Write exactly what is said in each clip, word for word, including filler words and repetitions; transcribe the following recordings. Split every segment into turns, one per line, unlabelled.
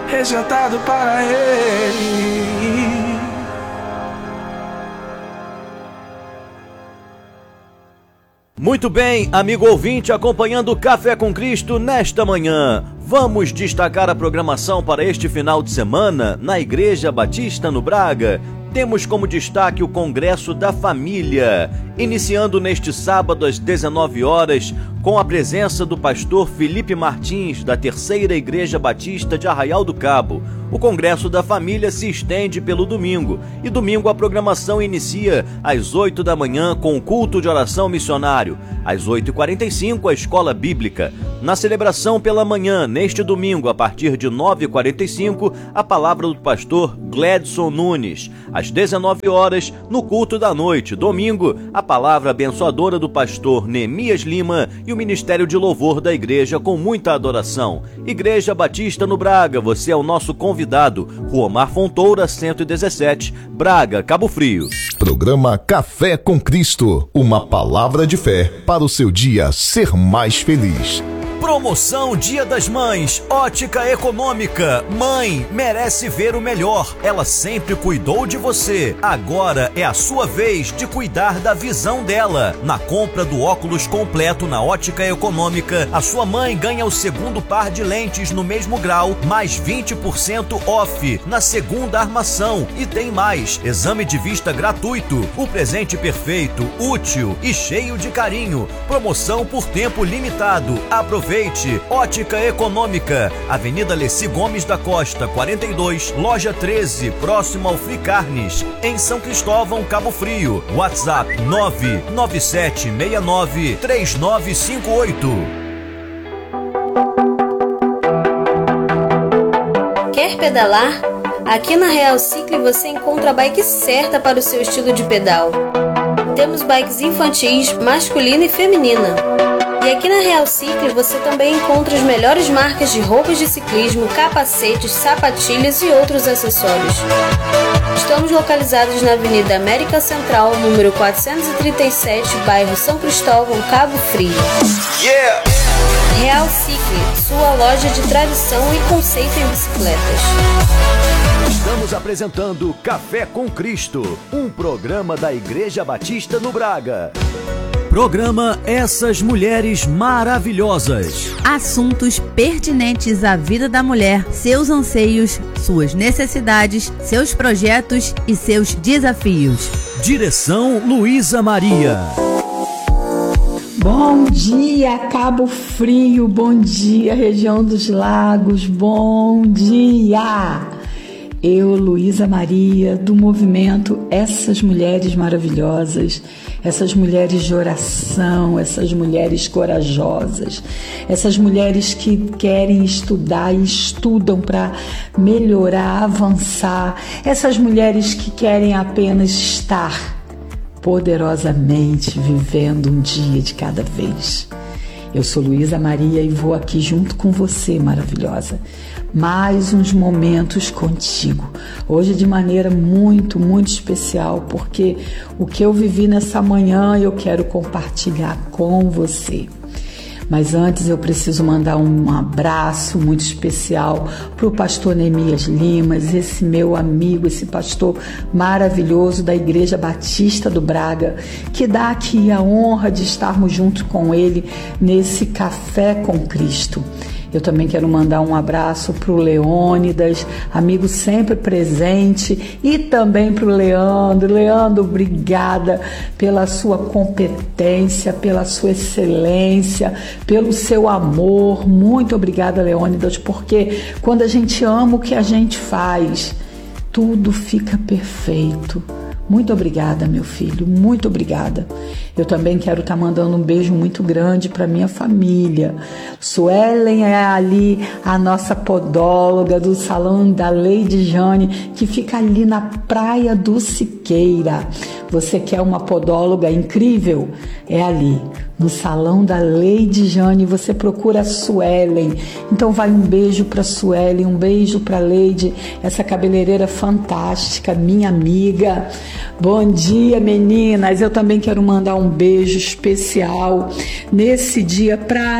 rejeitado para ele.
Muito bem, amigo ouvinte, acompanhando o Café com Cristo nesta manhã. Vamos destacar a programação para este final de semana na Igreja Batista no Braga. Temos como destaque o Congresso da Família, iniciando neste sábado às dezenove horas, com a presença do pastor Felipe Martins, da Terceira Igreja Batista de Arraial do Cabo. O Congresso da Família se estende pelo domingo, e domingo a programação inicia às oito da manhã com o culto de oração missionário. Às oito e quarenta e cinco, a escola bíblica. Na celebração pela manhã, neste domingo, a partir de nove e quarenta e cinco, a palavra do pastor Gledson Nunes. Às dezenove horas, no culto da noite, domingo, a palavra abençoadora do pastor Neemias Lima e o ministério de louvor da igreja com muita adoração. Igreja Batista no Braga, você é o nosso convidado. Rua Omar Fontoura, cento e dezessete, Braga, Cabo Frio.
Programa Café com Cristo, uma palavra de fé para o seu dia ser mais feliz.
Promoção Dia das Mães, Ótica Econômica. Mãe merece ver o melhor. Ela sempre cuidou de você. Agora é a sua vez de cuidar da visão dela. Na compra do óculos completo na Ótica Econômica, a sua mãe ganha o segundo par de lentes no mesmo grau, mais vinte por cento off na segunda armação. E tem mais, exame de vista gratuito. O presente perfeito, útil e cheio de carinho. Promoção por tempo limitado. Aproveite. Ótica Econômica, Avenida Leci Gomes da Costa, quarenta e dois, Loja treze, próximo ao Free Carnes, em São Cristóvão, Cabo Frio. WhatsApp nove nove sete seis nove três nove cinco oito.
Quer pedalar? Aqui na Real Cycle você encontra a bike certa para o seu estilo de pedal. Temos bikes infantis, masculina e feminina. E aqui na Real Cycle você também encontra as melhores marcas de roupas de ciclismo, capacetes, sapatilhas e outros acessórios. Estamos localizados na Avenida América Central, número quatrocentos e trinta e sete, bairro São Cristóvão, Cabo Frio.
Yeah!
Real Cycle, sua loja de tradição e conceito em bicicletas.
Estamos apresentando Café com Cristo, um programa da Igreja Batista no Braga. Programa Essas Mulheres Maravilhosas.
Assuntos pertinentes à vida da mulher, seus anseios, suas necessidades, seus projetos e seus desafios.
Direção Luísa Maria.
Bom dia, Cabo Frio, bom dia, região dos lagos, bom dia! Eu, Luísa Maria, do movimento Essas Mulheres Maravilhosas, essas mulheres de oração, essas mulheres corajosas, essas mulheres que querem estudar e estudam para melhorar, avançar, essas mulheres que querem apenas estar poderosamente vivendo um dia de cada vez. Eu sou Luísa Maria e vou aqui junto com você, maravilhosa, mais uns momentos contigo. Hoje de maneira muito, muito especial, porque o que eu vivi nessa manhã eu quero compartilhar com você. Mas antes eu preciso mandar um abraço muito especial para o pastor Neemias Lima, esse meu amigo, esse pastor maravilhoso da Igreja Batista do Braga, que dá aqui a honra de estarmos junto com ele nesse Café com Cristo. Eu também quero mandar um abraço para o Leônidas, amigo sempre presente, e também para o Leandro. Leandro, obrigada pela sua competência, pela sua excelência, pelo seu amor. Muito obrigada, Leônidas, porque quando a gente ama o que a gente faz, tudo fica perfeito. Muito obrigada, meu filho, muito obrigada. Eu também quero estar mandando um beijo muito grande para minha família. Suelen é ali a nossa podóloga do salão da Lady Jane, que fica ali na Praia do Siqueira. Você quer uma podóloga incrível? É ali, no salão da Lady Jane, você procura a Suelen. Então vai um beijo para Suelen, um beijo para Lady, essa cabeleireira fantástica, minha amiga. Bom dia, meninas. Eu também quero mandar um beijo especial nesse dia para a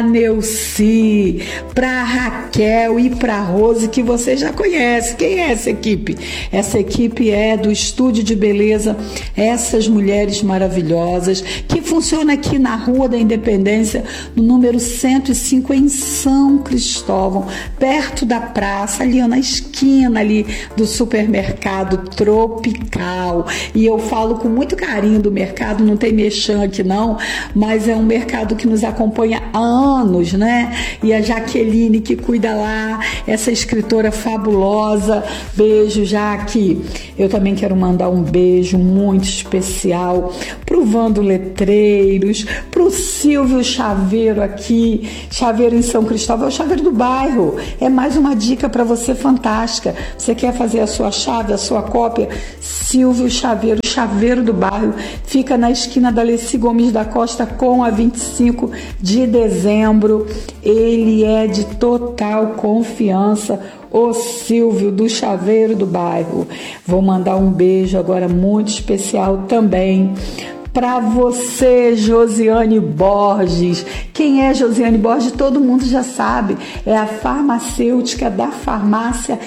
Neuci, para a Raquel e para a Rose, que você já conhece. Quem é essa equipe? Essa equipe é do Estúdio de Beleza Essas Mulheres Maravilhosas, que funciona aqui na Rua da Independência, no número cento e cinco, em São Cristóvão, perto da praça, ali ó, na esquina ali do supermercado Tropical. E eu falo com muito carinho do mercado, não tem mexã aqui não, mas é um mercado que nos acompanha há anos, né? E a Jaqueline que cuida lá, essa escritora fabulosa. Beijo, Jaque. Eu também quero mandar um beijo muito especial pro Vando Letreiros, pro Silvio Chaveiro aqui, Chaveiro em São Cristóvão, é o chaveiro do bairro. É mais uma dica para você fantástica. Você quer fazer a sua chave, a sua cópia? Silvio Chaveiro, chaveiro do bairro, fica na esquina da Alessi Gomes da Costa com a vinte e cinco de dezembro. Ele é de total confiança, o Silvio do Chaveiro do Bairro. Vou mandar um beijo agora muito especial também para você, Josiane Borges. Quem é Josiane Borges? Todo mundo já sabe. É a farmacêutica da farmácia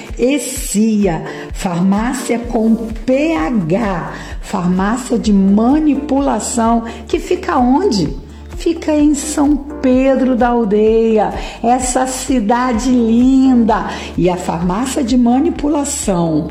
Essia. Farmácia com P H. Farmácia de manipulação. Que fica onde? Fica em São Pedro da Aldeia, essa cidade linda. E a farmácia de manipulação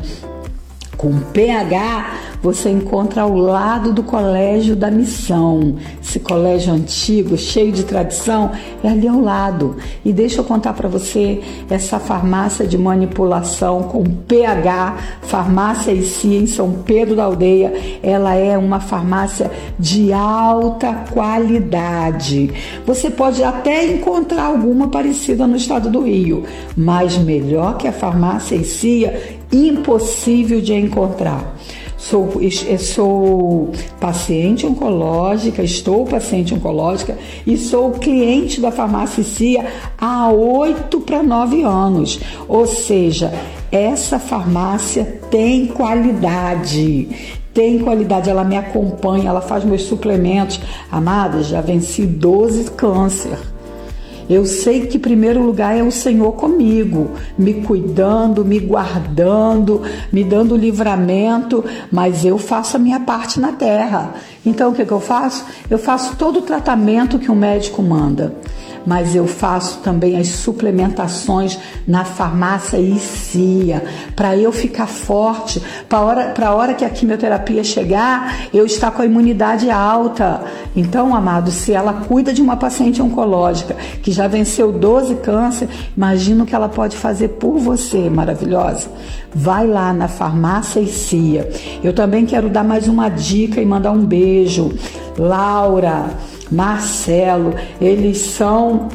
com P H você encontra ao lado do Colégio da Missão. Esse colégio antigo, cheio de tradição, é ali ao lado. E deixa eu contar para você, essa farmácia de manipulação com P H, Farmácia Essia, em São Pedro da Aldeia, ela é uma farmácia de alta qualidade. Você pode até encontrar alguma parecida no estado do Rio, mas melhor que a Farmácia Essia, impossível de encontrar. Sou, sou paciente oncológica, estou paciente oncológica e sou cliente da Farmácia Essia há oito para nove anos. Ou seja, essa farmácia tem qualidade. Tem qualidade, ela me acompanha, ela faz meus suplementos. Amada, já venci doze câncer. Eu sei que em primeiro lugar é o Senhor comigo, me cuidando, me guardando, me dando livramento, mas eu faço a minha parte na terra. Então o que, que eu faço? Eu faço todo o tratamento que o médico manda, mas eu faço também as suplementações na farmácia Essia, para eu ficar forte, para a hora, para a hora que a quimioterapia chegar, eu estar com a imunidade alta. Então, amado, se ela cuida de uma paciente oncológica que já venceu doze câncer, imagina o que ela pode fazer por você, maravilhosa. Vai lá na farmácia Essia. Eu também quero dar mais uma dica e mandar um beijo. Laura, Marcelo, eles são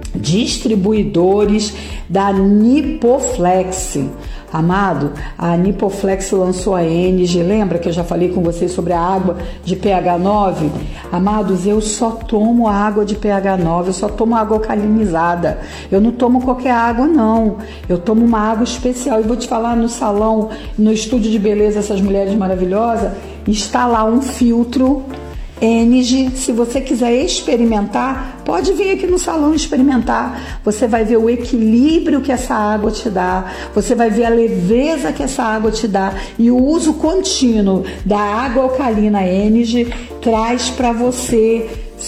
distribuidores da Nipoflex. Amado, a Nipoflex lançou a Energy, lembra que eu já falei com vocês sobre a água de P H nove? Amados, eu só tomo água de P H nove, eu só tomo água alcalinizada, eu não tomo qualquer água não, eu tomo uma água especial. E vou te falar, no salão, no estúdio de beleza Essas Mulheres Maravilhosas, está lá um filtro Energy. Se você quiser experimentar, pode vir aqui no salão experimentar. Você vai ver o equilíbrio que essa água te dá, você vai ver a leveza que essa água te dá, e o uso contínuo da água alcalina Energy traz para você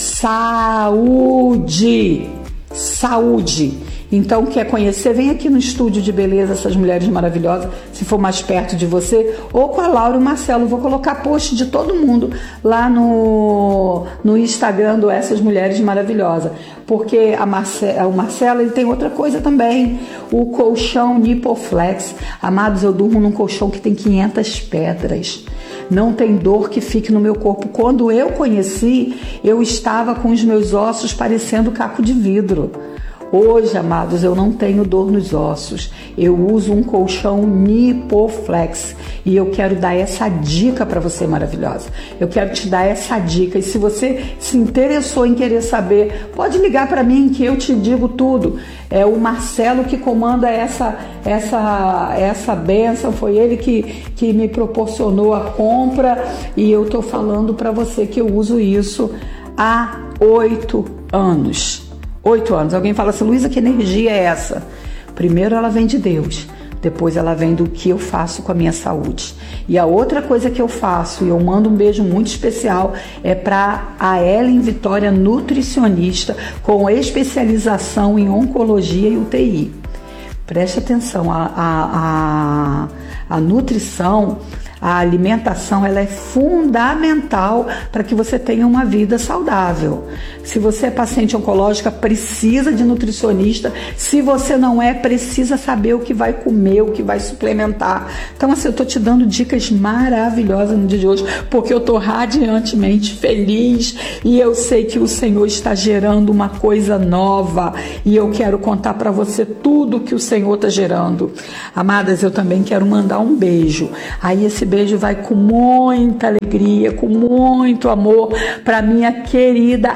saúde. Saúde. Então, quer conhecer? Vem aqui no estúdio de beleza Essas Mulheres Maravilhosas, se for mais perto de você, ou com a Laura e o Marcelo. Vou colocar post de todo mundo lá no, no Instagram do Essas Mulheres Maravilhosas, porque a Marce, o Marcelo, ele tem outra coisa também, o colchão Nipoflex. Amados, eu durmo num colchão que tem quinhentas pedras. Não tem dor que fique no meu corpo. Quando eu conheci, eu estava com os meus ossos parecendo caco de vidro. Hoje, amados, eu não tenho dor nos ossos. Eu uso um colchão Nipoflex e eu quero dar essa dica para você, maravilhosa. Eu quero te dar essa dica. E se você se interessou em querer saber, pode ligar para mim que eu te digo tudo. É o Marcelo que comanda essa essa essa bênção. Foi ele que, que me proporcionou a compra e eu tô falando para você que eu uso isso há oito anos. Oito anos. Alguém fala assim, Luísa, que energia é essa? Primeiro ela vem de Deus, depois ela vem do que eu faço com a minha saúde. E a outra coisa que eu faço, e eu mando um beijo muito especial, é para a Ellen Vitória, nutricionista, com especialização em oncologia e U T I. Preste atenção, a, a, a, a nutrição, a alimentação, ela é fundamental para que você tenha uma vida saudável. Se você é paciente oncológica, precisa de nutricionista. Se você não é, precisa saber o que vai comer, o que vai suplementar. Então, assim, eu estou te dando dicas maravilhosas no dia de hoje, porque eu estou radiantemente feliz e eu sei que o Senhor está gerando uma coisa nova e eu quero contar para você tudo que o Senhor está gerando. Amadas, eu também quero mandar um beijo. Aí esse beijo vai com muita alegria, com muito amor para minha querida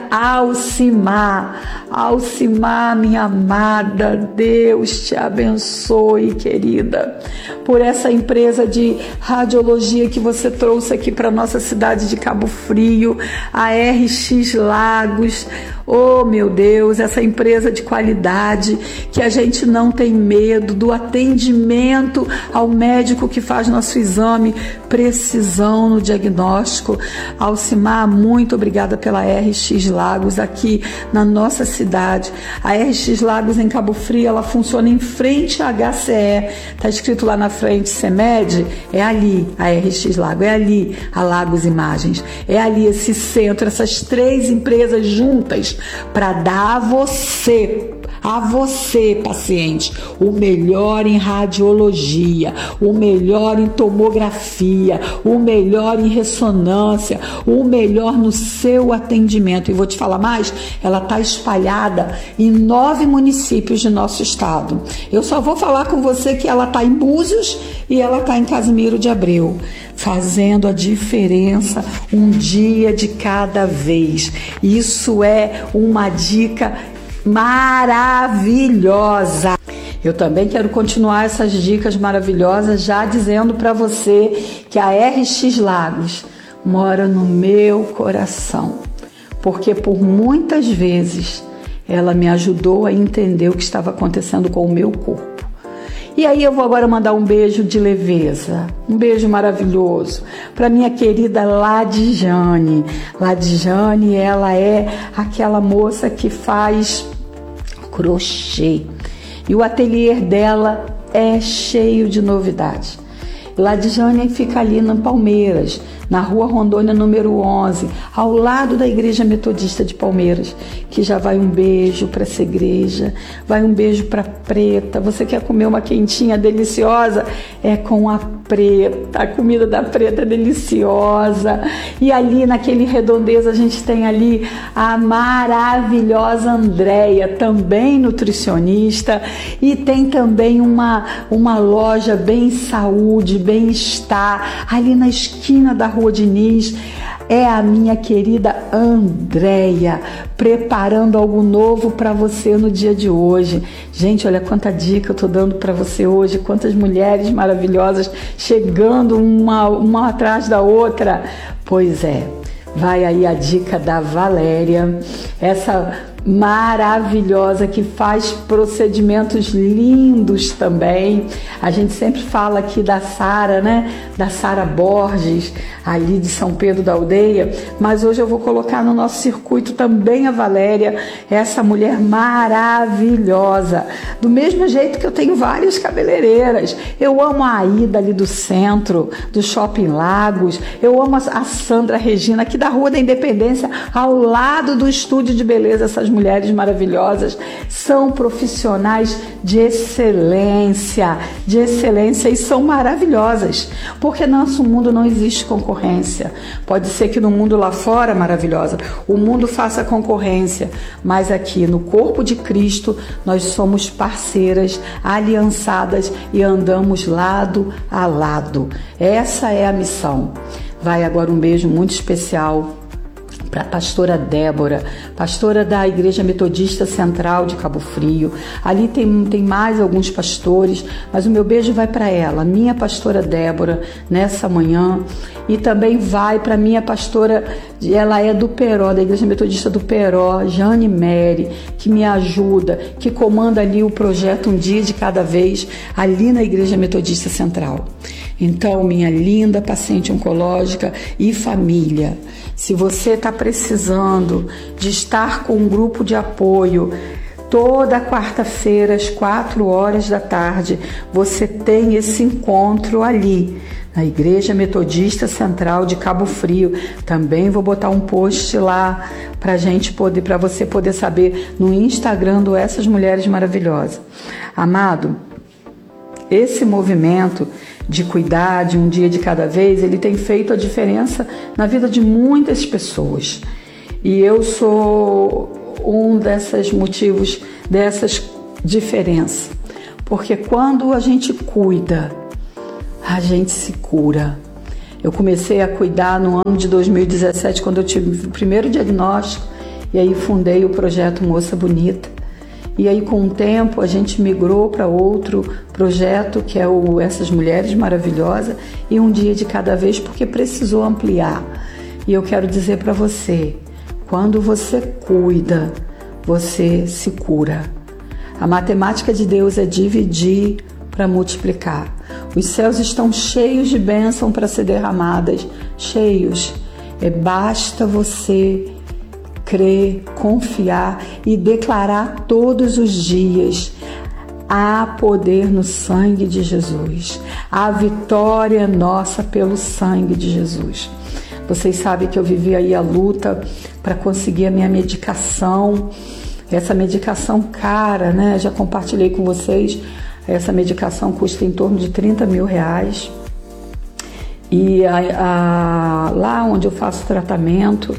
Alcimar. Alcimar, minha amada, Deus te abençoe, querida, por essa empresa de radiologia que você trouxe aqui para nossa cidade de Cabo Frio, a R X Lagos. Oh, meu Deus, essa empresa de qualidade, que a gente não tem medo do atendimento ao médico que faz nosso exame, precisão no diagnóstico. Alcimar, muito obrigada pela R X Lagos aqui na nossa cidade. A R X Lagos em Cabo Frio, ela funciona em frente à H C E. Está escrito lá na frente CEMED, é ali a R X Lagos, é ali a Lagos Imagens, é ali esse centro, essas três empresas juntas para dar a você, a você, paciente, o melhor em radiologia, o melhor em tomografia, o melhor em ressonância, o melhor no seu atendimento. E vou te falar mais, ela está espalhada em nove municípios de nosso estado. Eu só vou falar com você que ela está em Búzios e ela está em Casimiro de Abreu, fazendo a diferença um dia de cada vez. Isso é uma dica maravilhosa. Eu também quero continuar essas dicas maravilhosas já dizendo para você que a R X Lagos mora no meu coração, porque por muitas vezes ela me ajudou a entender o que estava acontecendo com o meu corpo. E aí eu vou agora mandar um beijo de leveza, um beijo maravilhoso para minha querida Ladjane. Ladjane, ela é aquela moça que faz crochê e o ateliê dela é cheio de novidades. Ladjane fica ali no Palmeiras, na Rua Rondônia número onze, ao lado da Igreja Metodista de Palmeiras, que já vai um beijo para essa igreja, vai um beijo para Preta. Você quer comer uma quentinha deliciosa? É com a Preta, a comida da Preta é deliciosa. E ali naquele Redondeza a gente tem ali a maravilhosa Andréia, também nutricionista, e tem também uma, uma loja bem saúde, bem-estar, ali na esquina da Rua Diniz. É a minha querida Andréia, preparando algo novo para você no dia de hoje. Gente, olha quanta dica eu tô dando para você hoje, quantas mulheres maravilhosas chegando uma, uma atrás da outra. Pois é, vai aí a dica da Valéria, essa maravilhosa que faz procedimentos lindos também. A gente sempre fala aqui da Sara, né? Da Sara Borges, ali de São Pedro da Aldeia, mas hoje eu vou colocar no nosso circuito também a Valéria, essa mulher maravilhosa. Do mesmo jeito que eu tenho várias cabeleireiras. Eu amo a Aida ali do centro, do Shopping Lagos. Eu amo a Sandra Regina aqui da Rua da Independência, ao lado do estúdio de beleza. Essas mulheres maravilhosas são profissionais de excelência, de excelência, e são maravilhosas, porque no nosso mundo não existe concorrência. Pode ser que no mundo lá fora, maravilhosa, o mundo faça concorrência, mas aqui no corpo de Cristo nós somos parceiras, aliançadas e andamos lado a lado. Essa é a missão. Vai agora um beijo muito especial para a pastora Débora, pastora da Igreja Metodista Central de Cabo Frio. Ali tem, tem mais alguns pastores, mas o meu beijo vai para ela, minha pastora Débora, nessa manhã. E também vai para minha pastora, ela é do Peró, da Igreja Metodista do Peró, Jane Mary, que me ajuda, que comanda ali o projeto Um Dia de Cada Vez, ali na Igreja Metodista Central. Então, minha linda paciente oncológica e família, se você está precisando de estar com um grupo de apoio, toda quarta-feira, às quatro horas da tarde, você tem esse encontro ali, na Igreja Metodista Central de Cabo Frio. Também vou botar um post lá para gente poder, para você poder saber no Instagram do Essas Mulheres Maravilhosas. Amado, esse movimento de cuidar de um dia de cada vez, ele tem feito a diferença na vida de muitas pessoas. E eu sou um desses motivos, dessas diferenças. Porque quando a gente cuida, a gente se cura. Eu comecei a cuidar no ano de dois mil e dezessete, quando eu tive o primeiro diagnóstico, e aí fundei o projeto Moça Bonita. E aí, com o tempo, a gente migrou para outro projeto, que é o Essas Mulheres Maravilhosas, e Um Dia de Cada Vez, porque precisou ampliar. E eu quero dizer para você, quando você cuida, você se cura. A matemática de Deus é dividir para multiplicar. Os céus estão cheios de bênção para ser derramadas, cheios. É, basta você crer, confiar e declarar todos os dias: há poder no sangue de Jesus. A vitória é nossa pelo sangue de Jesus. Vocês sabem que eu vivi aí a luta para conseguir a minha medicação. Essa medicação cara, né? Já compartilhei com vocês. Essa medicação custa em torno de trinta mil reais. E a, a, lá onde eu faço tratamento,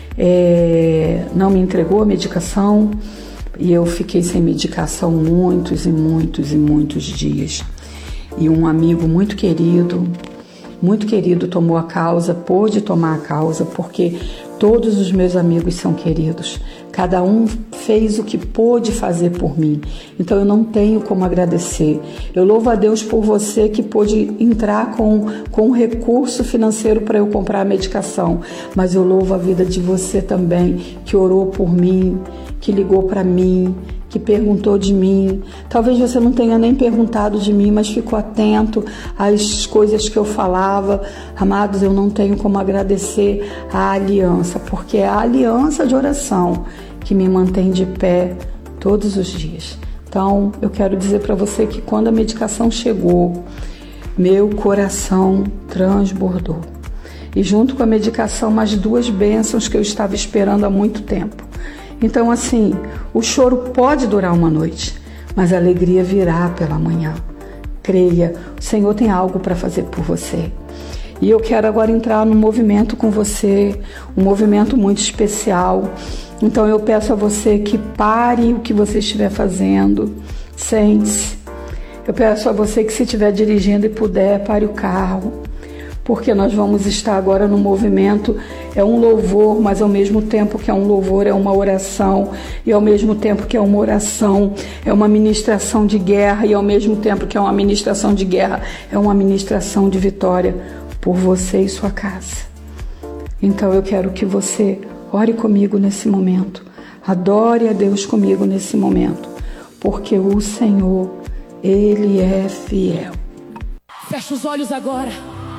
É, não me entregou a medicação e eu fiquei sem medicação muitos e muitos e muitos dias. E um amigo muito querido, muito querido tomou a causa, pôde tomar a causa, porque todos os meus amigos são queridos. Cada um fez o que pôde fazer por mim. Então eu não tenho como agradecer. Eu louvo a Deus por você que pôde entrar com, com um recurso financeiro para eu comprar a medicação. Mas eu louvo a vida de você também, que orou por mim, que ligou para mim, que perguntou de mim. Talvez você não tenha nem perguntado de mim, mas ficou atento às coisas que eu falava. Amados, eu não tenho como agradecer a aliança, porque é a aliança de oração que me mantém de pé todos os dias. Então, eu quero dizer para você que quando a medicação chegou, meu coração transbordou. E junto com a medicação, mais duas bênçãos que eu estava esperando há muito tempo. Então, assim, o choro pode durar uma noite, mas a alegria virá pela manhã. Creia, o Senhor tem algo para fazer por você. E eu quero agora entrar num movimento com você, um movimento muito especial. Então eu peço a você que pare o que você estiver fazendo, sente-se. Eu peço a você que, se estiver dirigindo e puder, pare o carro, porque nós vamos estar agora no movimento. É um louvor, mas ao mesmo tempo que é um louvor, é uma oração, e ao mesmo tempo que é uma oração, é uma ministração de guerra, e ao mesmo tempo que é uma ministração de guerra, é uma ministração de vitória por você e sua casa. Então eu quero que você ore comigo nesse momento, adore a Deus comigo nesse momento, porque o Senhor, Ele é fiel.
Fecha os olhos agora.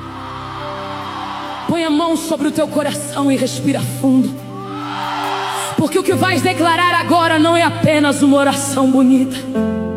Põe a mão sobre o teu coração e respira fundo. Porque o que vais declarar agora não é apenas uma oração bonita.